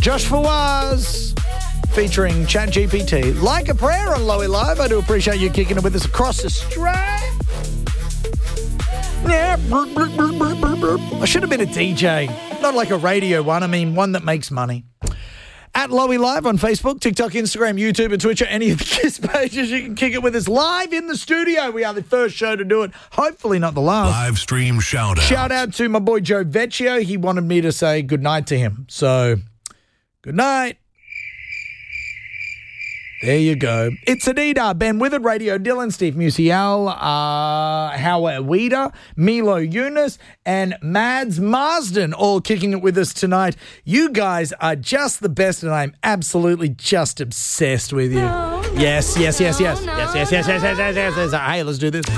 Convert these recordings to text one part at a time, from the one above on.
Josh Fawaz featuring ChatGPT. Like a prayer on Lowy Live. I do appreciate you kicking it with us across Australia. Yeah. I should have been a DJ. Not like a radio one. I mean, one that makes money. At Lowy Live on Facebook, TikTok, Instagram, YouTube, and Twitch, or any of the KISS pages, you can kick it with us live in the studio. We are the first show to do it. Hopefully not the last. Live stream shout out. Shout out to my boy Joe Vecchio. He wanted me to say good night to him. So, good night. There you go. It's Anita, Ben Withard, Radio Dylan, Steve Musial, Howard Weeder, Milo Yunus, and Mads Marsden all kicking it with us tonight. You guys are just the best, and I'm absolutely just obsessed with you. Yes. Hey, let's do this.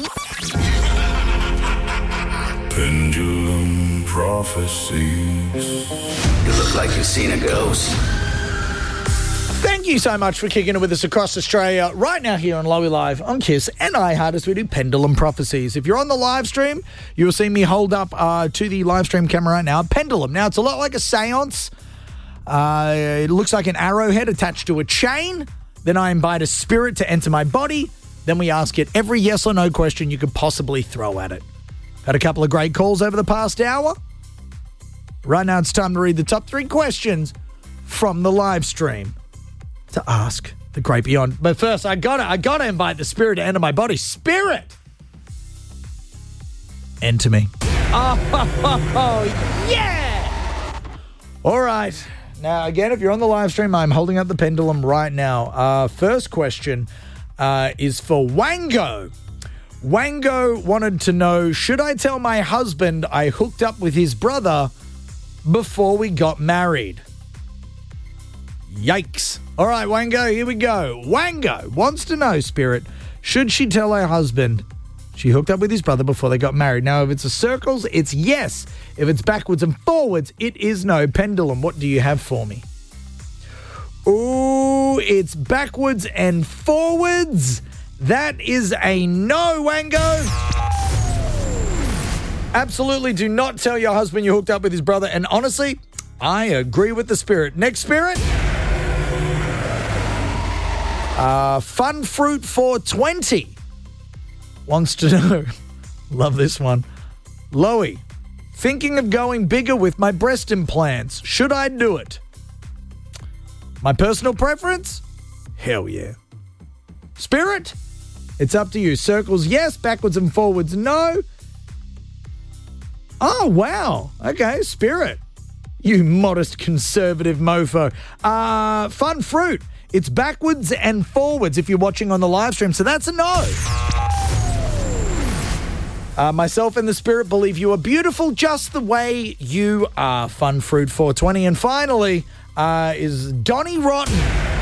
Pendulum prophecies. You look like you've seen a ghost. Thank you so much for kicking it with us across Australia right now here on Lowy Live on KISS and iHeart as we do Pendulum Prophecies. If you're on the live stream, you will see me hold up to the live stream camera right now a pendulum. Now, it's a lot like a seance. It looks like an arrowhead attached to a chain. Then I invite a spirit to enter my body. Then we ask it every yes or no question you could possibly throw at it. Had a couple of great calls over the past hour. Right now, it's time to read the top 3 questions from the live stream to ask the great beyond. But first, I gotta invite the spirit to enter my body. Spirit! Enter me. Oh, yeah! All right. Now, again, if you're on the live stream, I'm holding up the pendulum right now. First question is for Wango. Wango wanted to know, should I tell my husband I hooked up with his brother before we got married? Yikes. All right, Wango, here we go. Wango wants to know, Spirit, should she tell her husband she hooked up with his brother before they got married? Now, if it's a circles, it's yes. If it's backwards and forwards, it is no. Pendulum, what do you have for me? Ooh, it's backwards and forwards. That is a no, Wango. Absolutely do not tell your husband you hooked up with his brother. And honestly, I agree with the Spirit. Next, Spirit. Fun Fruit 420 wants to know, love this one, Lowy, thinking of going bigger with my breast implants. Should I do it? My personal preference? Hell yeah. Spirit, it's up to you. Circles, yes. Backwards and forwards, no. Oh, wow. Okay, Spirit. You modest conservative mofo. Fun Fruit. It's backwards and forwards if you're watching on the live stream, so that's a no. Myself and the Spirit believe you are beautiful just the way you are. Fun Fruit 420. And finally is Donnie Rotten.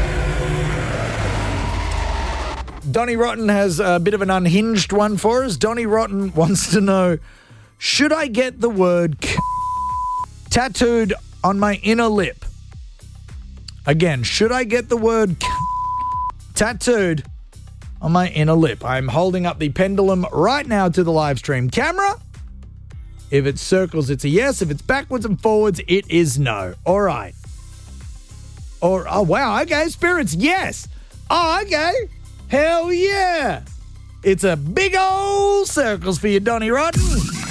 Donnie Rotten has a bit of an unhinged one for us. Donnie Rotten wants to know, should I get the word tattooed on my inner lip? Again, should I get the word tattooed on my inner lip? I'm holding up the pendulum right now to the live stream camera. If it's circles, it's a yes. If it's backwards and forwards, it is no. All right. Oh, wow. Okay, Spirits, yes. Oh, okay. Hell yeah. It's a big old circles for you, Donnie Rotten.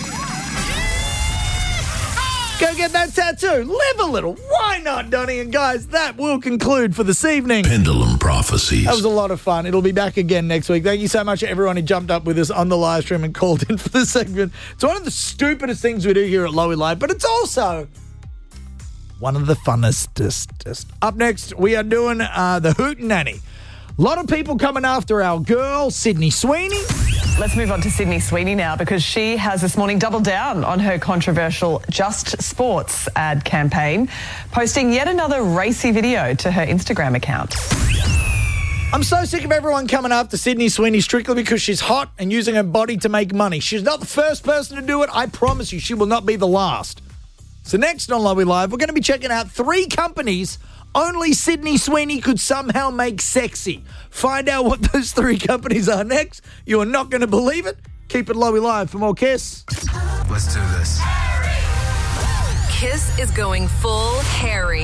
Go get that tattoo. Live a little. Why not, Donnie? And guys, that will conclude for this evening. Pendulum Prophecies. That was a lot of fun. It'll be back again next week. Thank you so much to everyone who jumped up with us on the live stream and called in for the segment. It's one of the stupidest things we do here at Lowy Live, but it's also one of the funnest. Up next, we are doing the Hootenanny. A lot of people coming after our girl, Sydney Sweeney. Let's move on to Sydney Sweeney now, because she has this morning doubled down on her controversial Just Sports ad campaign, posting yet another racy video to her Instagram account. I'm so sick of everyone coming after Sydney Sweeney strictly because she's hot and using her body to make money. She's not the first person to do it. I promise you, she will not be the last. So next on Lowy Live, we're going to be checking out 3 companies only Sydney Sweeney could somehow make sexy. Find out what those 3 companies are next. You are not going to believe it. Keep it Lowy Live for more KISS. Let's do this. Kiss is going full Harry.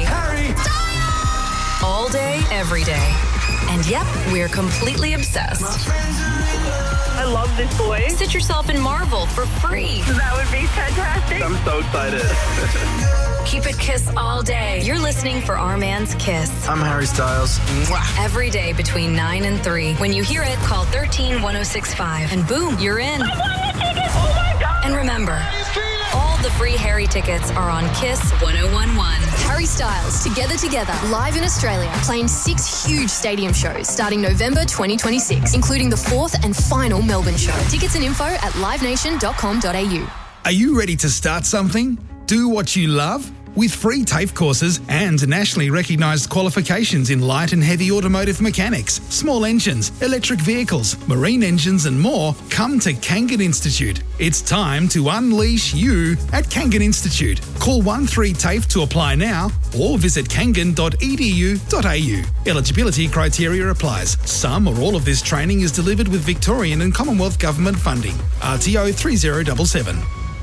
All day, every day. And yep, we're completely obsessed. I love this boy. Sit yourself in Marvel for free. That would be fantastic. I'm so excited. Keep it Kiss all day. You're listening for Our Man's Kiss. I'm Harry Styles. Mwah. Every day between 9 and 3. When you hear it, call 13-1065. And boom, you're in. I won the ticket. Oh my God. And remember, all the free Harry tickets are on Kiss 1011. Harry Styles, Together, live in Australia, playing 6 huge stadium shows starting November 2026, including the 4th and final Melbourne show. Tickets and info at livenation.com.au. Are you ready to start something? Do what you love? With free TAFE courses and nationally recognised qualifications in light and heavy automotive mechanics, small engines, electric vehicles, marine engines and more, come to Kangan Institute. It's time to unleash you at Kangan Institute. Call 13TAFE to apply now or visit kangan.edu.au. Eligibility criteria applies. Some or all of this training is delivered with Victorian and Commonwealth Government funding. RTO 3077.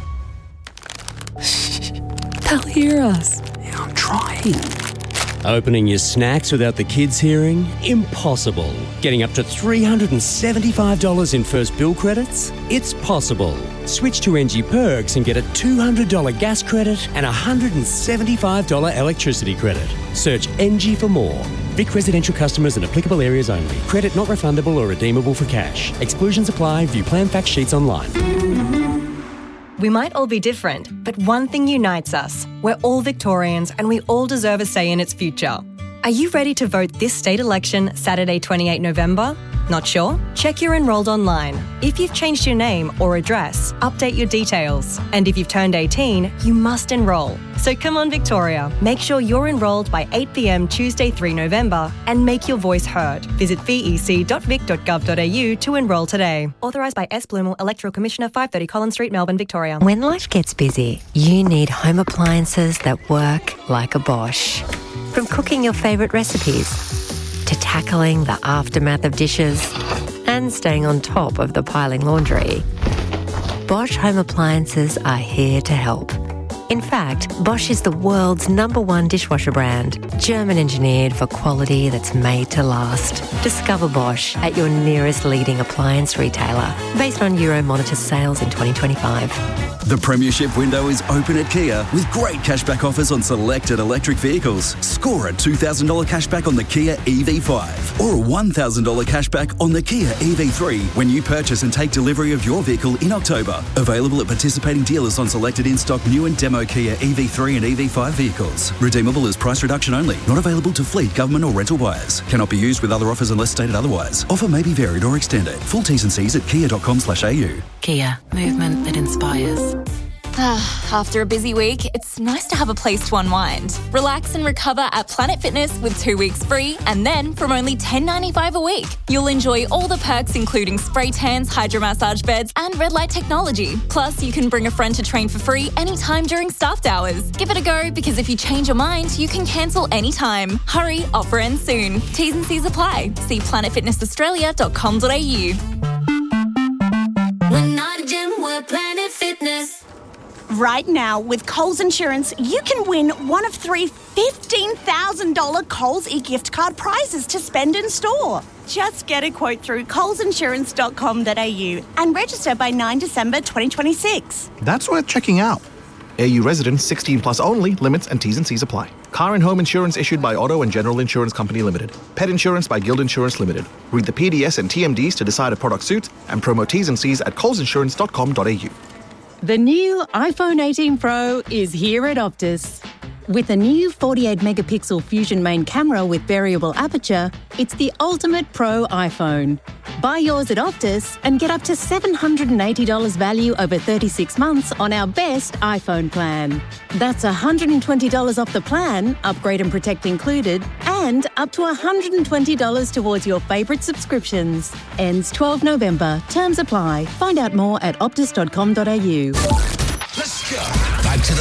They'll hear us. Yeah, I'm trying. Opening your snacks without the kids hearing? Impossible. Getting up to $375 in first bill credits? It's possible. Switch to NG Perks and get a $200 gas credit and a $175 electricity credit. Search NG for more. Vic residential customers and applicable areas only. Credit not refundable or redeemable for cash. Exclusions apply. View plan fact sheets online. We might all be different, but one thing unites us. We're all Victorians and we all deserve a say in its future. Are you ready to vote this state election Saturday 28 November? Not sure? Check you're enrolled online. If you've changed your name or address, update your details. And if you've turned 18, you must enrol. So come on, Victoria. Make sure you're enrolled by 8 p.m. Tuesday 3 November and make your voice heard. Visit vec.vic.gov.au to enrol today. Authorised by S. Bloomal, Electoral Commissioner, 530 Collins Street, Melbourne, Victoria. When life gets busy, you need home appliances that work like a Bosch. From cooking your favourite recipes to tackling the aftermath of dishes and staying on top of the piling laundry, Bosch home appliances are here to help. In fact, Bosch is the world's #1 dishwasher brand, German engineered for quality that's made to last. Discover Bosch at your nearest leading appliance retailer, based on Euromonitor sales in 2025. The premiership window is open at Kia with great cashback offers on selected electric vehicles. Score a $2,000 cashback on the Kia EV5 or a $1,000 cashback on the Kia EV3 when you purchase and take delivery of your vehicle in October. Available at participating dealers on selected in-stock new and demo Kia EV3 and EV5 vehicles. Redeemable as price reduction only. Not available to fleet, government or rental buyers. Cannot be used with other offers unless stated otherwise. Offer may be varied or extended. Full T's and C's at kia.com/au. Kia, movement that inspires. After a busy week, it's nice to have a place to unwind. Relax and recover at Planet Fitness with 2 weeks free, and then from only $10.95 a week. You'll enjoy all the perks including spray tans, hydromassage beds and red light technology. Plus, you can bring a friend to train for free anytime during staffed hours. Give it a go because if you change your mind, you can cancel anytime. Hurry, offer ends soon. T's and C's apply. See planetfitnessaustralia.com.au. We're not a gym, we're Planet Fitness. Right now, with Coles Insurance, you can win one of 3 $15,000 Coles e-gift card prizes to spend in store. Just get a quote through colesinsurance.com.au and register by 9 December 2026. That's worth checking out. AU residents 16 plus only. Limits and T's and C's apply. Car and home insurance issued by Auto and General Insurance Company Limited. Pet insurance by Guild Insurance Limited. Read the PDS and TMDs to decide a product suits and promo T's and C's at colesinsurance.com.au. The new iPhone 18 Pro is here at Optus. With a new 48-megapixel Fusion main camera with variable aperture, it's the ultimate pro iPhone. Buy yours at Optus and get up to $780 value over 36 months on our best iPhone plan. That's $120 off the plan, upgrade and protect included, and up to $120 towards your favourite subscriptions. Ends 12 November. Terms apply. Find out more at optus.com.au. Let's go.